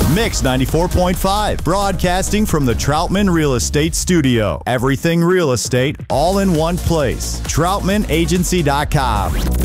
Mix 94.5, broadcasting from the Troutman Real Estate Studio. Everything real estate, all in one place. TroutmanAgency.com.